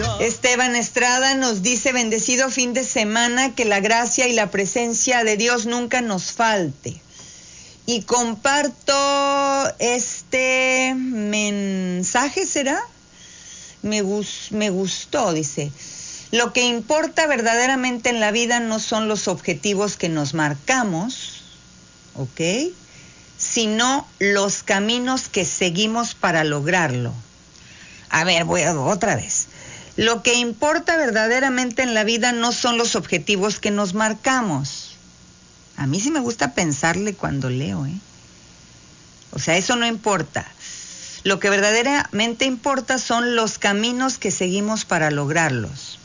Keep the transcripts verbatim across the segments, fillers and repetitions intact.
Esteban Estrada nos dice: bendecido fin de semana, que la gracia y la presencia de Dios nunca nos falte. Y comparto este mensaje, ¿será? Me, gus- me gustó, dice. Lo que importa verdaderamente en la vida no son los objetivos que nos marcamos, ¿ok?, sino los caminos que seguimos para lograrlo. A ver, voy a, otra vez. Lo que importa verdaderamente en la vida no son los objetivos que nos marcamos. A mí sí me gusta pensarle cuando leo, ¿eh? O sea, eso no importa. Lo que verdaderamente importa son los caminos que seguimos para lograrlos.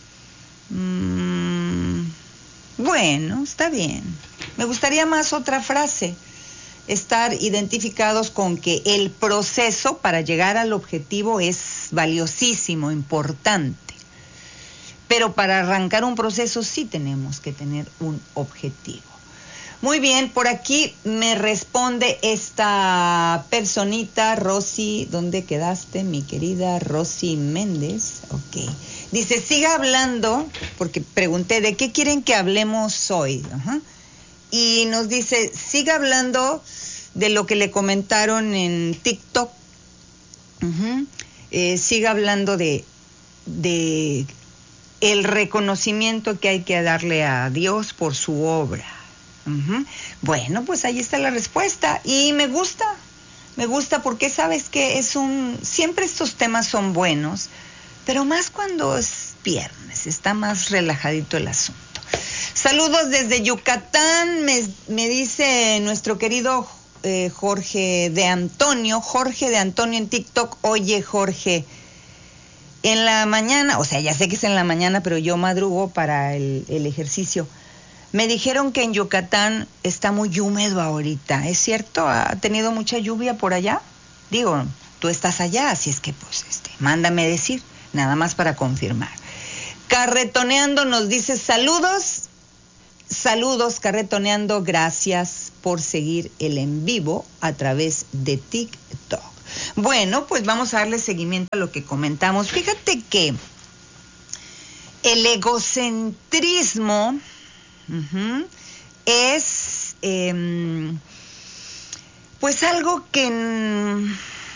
Mm, bueno, está bien. Me gustaría más otra frase. Estar identificados con que el proceso para llegar al objetivo es valiosísimo, importante. Pero para arrancar un proceso sí tenemos que tener un objetivo. Muy bien, por aquí me responde esta personita, Rosy. ¿Dónde quedaste, mi querida Rosy Méndez? Ok. Dice, siga hablando, porque pregunté, ¿de qué quieren que hablemos hoy? Ajá. Y nos dice, siga hablando de lo que le comentaron en TikTok. Uh-huh. Eh, siga hablando de, de el reconocimiento que hay que darle a Dios por su obra. Uh-huh. Bueno, pues ahí está la respuesta. Y me gusta, me gusta porque sabes que es un... Siempre estos temas son buenos, pero más cuando es viernes, está más relajadito el asunto. Saludos desde Yucatán, me, me dice nuestro querido eh, Jorge de Antonio, Jorge de Antonio en TikTok. Oye, Jorge, en la mañana, o sea, ya sé que es en la mañana, pero yo madrugo para el, el ejercicio. Me dijeron que en Yucatán está muy húmedo ahorita, ¿es cierto? ¿Ha tenido mucha lluvia por allá? Digo, tú estás allá, así es que pues, este, mándame decir, nada más para confirmar. Carretoneando nos dice, saludos. Saludos, Carretoneando, gracias por seguir el en vivo a través de TikTok. Bueno, pues vamos a darle seguimiento a lo que comentamos. Fíjate que el egocentrismo uh-huh, es eh, pues algo que en,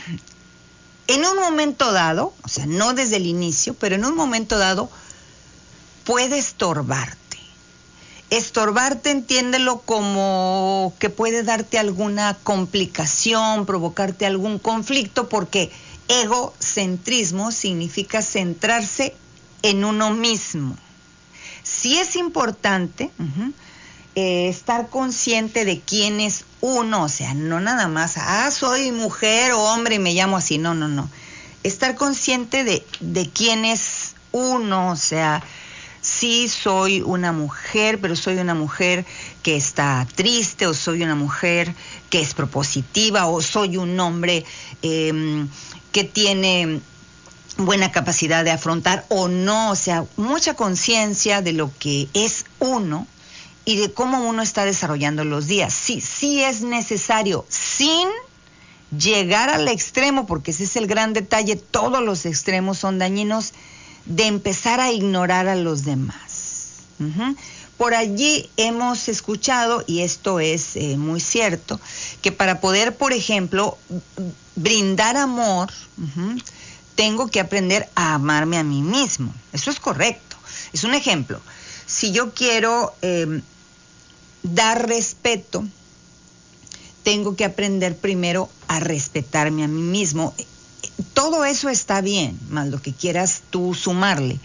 en un momento dado, o sea, no desde el inicio, pero en un momento dado puede estorbarte. Estorbarte, entiéndelo como que puede darte alguna complicación, provocarte algún conflicto, porque egocentrismo significa centrarse en uno mismo. Sí es importante uh-huh, eh, estar consciente de quién es uno, o sea, no nada más, ah, soy mujer o hombre y me llamo así, no, no, no. Estar consciente de, de quién es uno, o sea, sí soy una mujer, pero soy una mujer que está triste, o soy una mujer que es propositiva, o soy un hombre eh, que tiene buena capacidad de afrontar o no, o sea, mucha conciencia de lo que es uno y de cómo uno está desarrollando los días. Sí, sí es necesario, sin llegar al extremo, porque ese es el gran detalle, todos los extremos son dañinos, de empezar a ignorar a los demás. Uh-huh. Por allí hemos escuchado, y esto es eh, muy cierto, que para poder, por ejemplo, brindar amor, uh-huh, tengo que aprender a amarme a mí mismo. Eso es correcto. Es un ejemplo. Si yo quiero eh, dar respeto, tengo que aprender primero a respetarme a mí mismo. Todo eso está bien, más lo que quieras tú sumarle.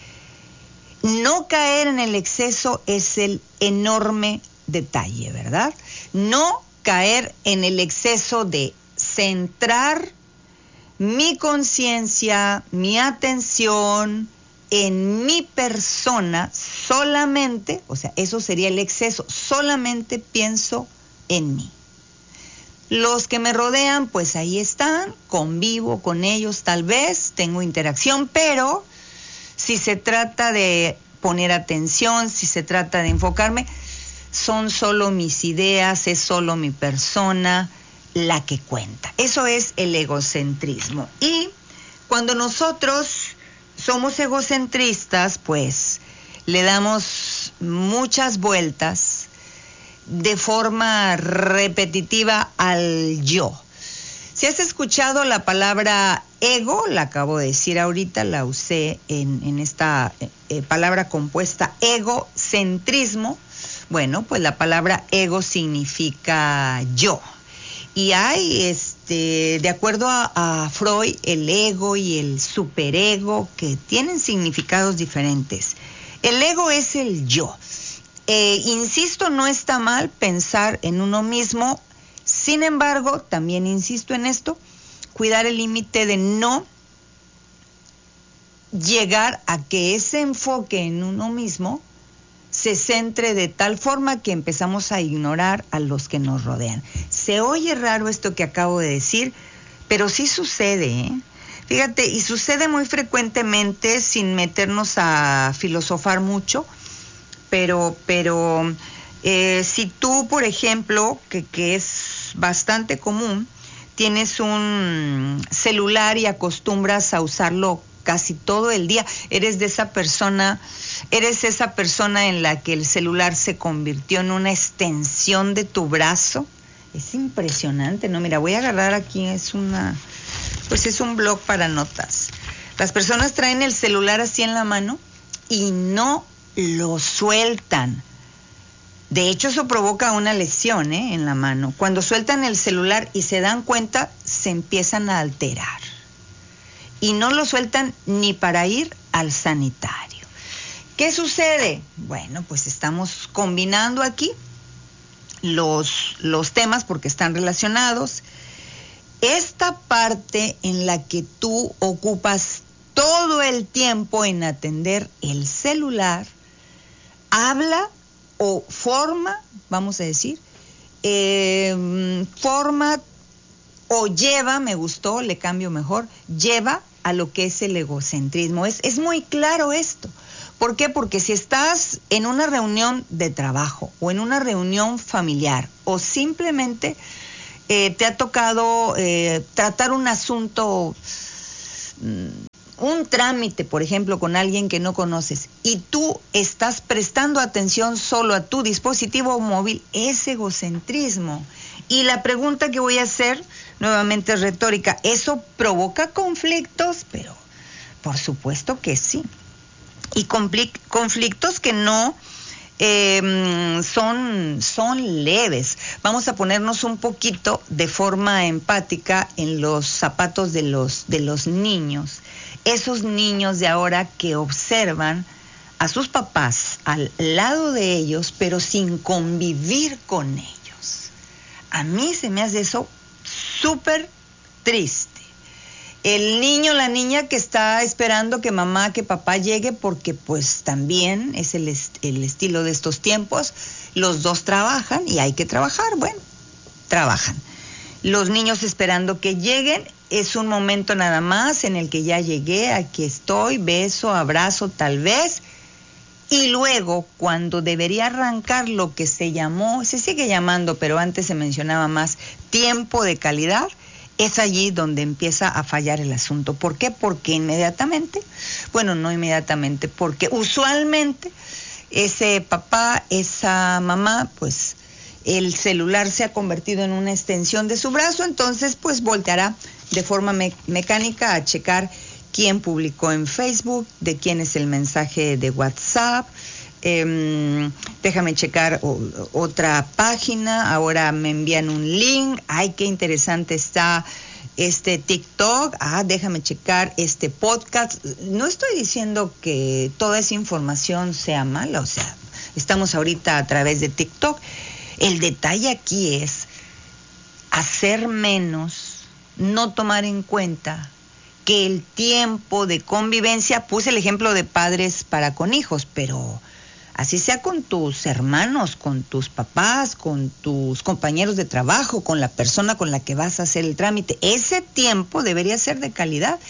No caer en el exceso es el enorme detalle, ¿verdad? No caer en el exceso de centrar mi conciencia, mi atención en mi persona solamente, o sea, eso sería el exceso, solamente pienso en mí. Los que me rodean, pues ahí están, convivo con ellos tal vez, tengo interacción, pero si se trata de poner atención, si se trata de enfocarme, son solo mis ideas, es solo mi persona la que cuenta. Eso es el egocentrismo. Y cuando nosotros somos egocentristas, pues le damos muchas vueltas de forma repetitiva al yo. Si has escuchado la palabra ego, la acabo de decir ahorita, la usé en, en esta eh, palabra compuesta, egocentrismo. Bueno, pues la palabra ego significa yo. Y hay, este, de acuerdo a, a Freud, el ego y el superego, que tienen significados diferentes. El ego es el yo. Eh, insisto, no está mal pensar en uno mismo. Sin embargo, también insisto en esto, cuidar el límite de no llegar a que ese enfoque en uno mismo se centre de tal forma que empezamos a ignorar a los que nos rodean. Se oye raro esto que acabo de decir, pero sí sucede, ¿eh? Fíjate, y sucede muy frecuentemente sin meternos a filosofar mucho, pero, pero eh, si tú, por ejemplo, que, que es bastante común, tienes un celular y acostumbras a usarlo casi todo el día, eres de esa persona, eres esa persona en la que el celular se convirtió en una extensión de tu brazo. Es impresionante, ¿no? Mira, voy a agarrar aquí, es una, pues es un blog para notas. Las personas traen el celular así en la mano y no lo sueltan. De hecho, eso provoca una lesión, ¿eh?, en la mano. Cuando sueltan el celular y se dan cuenta, se empiezan a alterar. Y no lo sueltan ni para ir al sanitario. ¿Qué sucede? Bueno, pues estamos combinando aquí los, los temas porque están relacionados. Esta parte en la que tú ocupas todo el tiempo en atender el celular, habla o forma, vamos a decir, eh, forma o lleva, me gustó, le cambio mejor, lleva a lo que es el egocentrismo. Es, es muy claro esto. ¿Por qué? Porque si estás en una reunión de trabajo o en una reunión familiar o simplemente eh, te ha tocado eh, tratar un asunto, un trámite, por ejemplo, con alguien que no conoces y tú estás prestando atención solo a tu dispositivo móvil, es egocentrismo. Y la pregunta que voy a hacer nuevamente es retórica. ¿Eso provoca conflictos? Pero por supuesto que sí. Y conflictos que no eh, son, son leves. Vamos a ponernos un poquito de forma empática en los zapatos de los, de los niños. Esos niños de ahora que observan a sus papás al lado de ellos, pero sin convivir con ellos. A mí se me hace eso súper triste. El niño, la niña que está esperando que mamá, que papá llegue, porque pues también es el, est- el estilo de estos tiempos. Los dos trabajan y hay que trabajar, bueno, trabajan. Los niños esperando que lleguen, es un momento nada más en el que ya llegué, aquí estoy, beso, abrazo tal vez. Y luego, cuando debería arrancar lo que se llamó, se sigue llamando, pero antes se mencionaba más, tiempo de calidad, es allí donde empieza a fallar el asunto. ¿Por qué? Porque inmediatamente, bueno, no inmediatamente, porque usualmente ese papá, esa mamá, pues el celular se ha convertido en una extensión de su brazo, entonces pues volteará de forma me- mecánica a checar quién publicó en Facebook, de quién es el mensaje de WhatsApp. Eh, déjame checar o, otra página, ahora me envían un link, ay, qué interesante está este TikTok, ah, déjame checar este podcast. No estoy diciendo que toda esa información sea mala, o sea, estamos ahorita a través de TikTok. El detalle aquí es hacer menos, no tomar en cuenta que el tiempo de convivencia, puse el ejemplo de padres para con hijos, pero así sea con tus hermanos, con tus papás, con tus compañeros de trabajo, con la persona con la que vas a hacer el trámite, ese tiempo debería ser de calidad.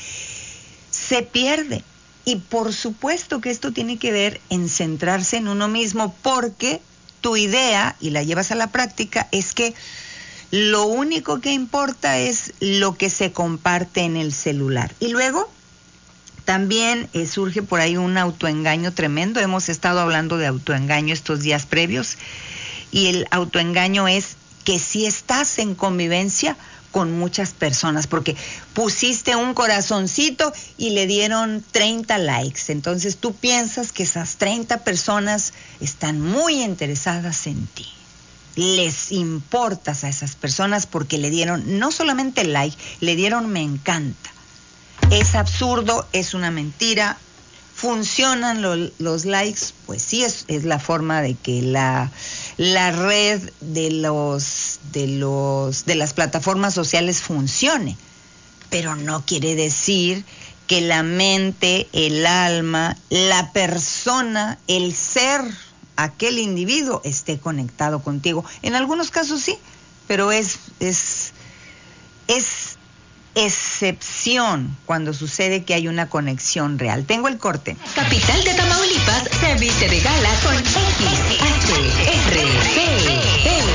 Se pierde. Y por supuesto que esto tiene que ver en centrarse en uno mismo, porque tu idea, y la llevas a la práctica, es que lo único que importa es lo que se comparte en el celular. Y luego También eh, surge por ahí un autoengaño tremendo. Hemos estado hablando de autoengaño estos días previos. Y el autoengaño es que si estás en convivencia con muchas personas, porque pusiste un corazoncito y le dieron treinta likes. Entonces tú piensas que esas treinta personas están muy interesadas en ti. Les importas a esas personas porque le dieron no solamente like, le dieron me encanta. Es absurdo, es una mentira. ¿Funcionan lo, los likes? Pues sí, es, es la forma de que la, la red de los, de los, de las plataformas sociales funcione. Pero no quiere decir que la mente, el alma, la persona, el ser, aquel individuo esté conectado contigo. En algunos casos sí, pero es, es, es excepción cuando sucede que hay una conexión real. Tengo el corte. Capital de Tamaulipas se viste de gala con X H R G L.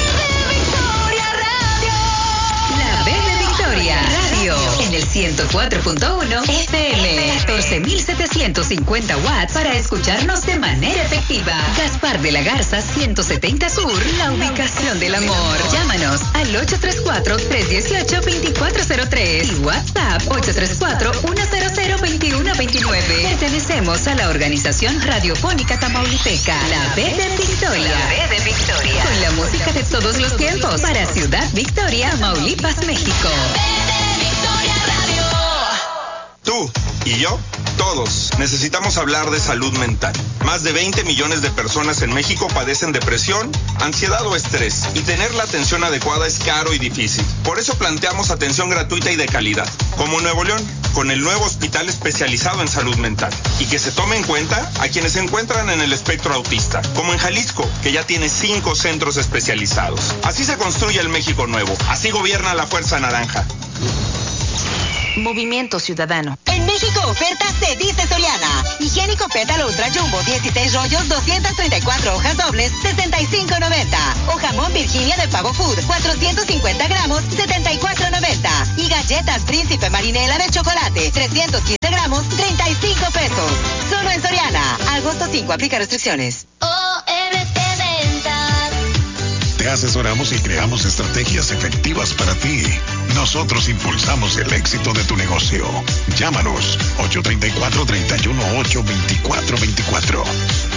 La B de Victoria Radio en el ciento cuatro punto uno F M, catorce mil setecientos cincuenta watts para escucharnos de manera efectiva. Gaspar de la Garza ciento setenta Sur, la ubicación del amor. Llámanos al ocho tres cuatro, tres uno ocho, dos cuatro cero tres y WhatsApp ocho tres cuatro, uno cero cero, dos uno dos nueve. Pertenecemos a la Organización Radiofónica Tamaulipeca, la B de Victoria. La B de Victoria. Con la música de todos los tiempos para Ciudad Victoria, Tamaulipas, México. Tú y yo, todos, necesitamos hablar de salud mental. Más de veinte millones de personas en México padecen depresión, ansiedad o estrés, y tener la atención adecuada es caro y difícil. Por eso planteamos atención gratuita y de calidad, como Nuevo León, con el nuevo hospital especializado en salud mental, y que se tome en cuenta a quienes se encuentran en el espectro autista, como en Jalisco, que ya tiene cinco centros especializados. Así se construye el México nuevo, así gobierna la Fuerza Naranja. Movimiento Ciudadano. En México ofertas se dice Soriana. Higiénico Pétalo Ultra Jumbo, dieciséis rollos, doscientas treinta y cuatro hojas dobles, sesenta y cinco noventa. O jamón Virginia de Pavo Food, cuatrocientos cincuenta gramos, setenta y cuatro noventa. Y galletas Príncipe Marinela de chocolate, trescientos quince gramos, treinta y cinco pesos. Solo en Soriana. Agosto cinco, aplica restricciones. O M T Ventas. Te asesoramos y creamos estrategias efectivas para ti. Nosotros impulsamos el éxito de tu negocio. Llámanos ocho tres cuatro, tres uno ocho, dos cuatro dos cuatro.